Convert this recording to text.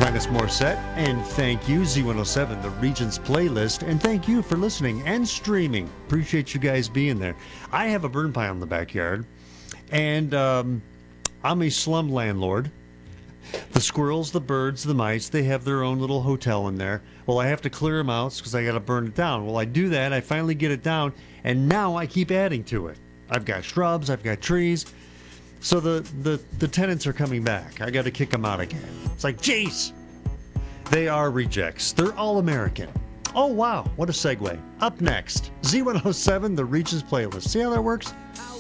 Linus Morissette, and thank you, Z107, the Regions playlist, and thank you for listening and streaming. Appreciate you guys being there. I have a burn pile in the backyard, and I'm a slum landlord. The squirrels, the birds, the mice, they have their own little hotel in there. Well, I have to clear them out because I got to burn it down. Well, I do that, I finally get it down, and now I keep adding to it. I've got shrubs, I've got trees. So the tenants are coming back. I got to kick them out again. It's like, jeez. They are rejects. They're all American. Oh, wow. What a segue. Up next, Z107, the Regions playlist. See how that works?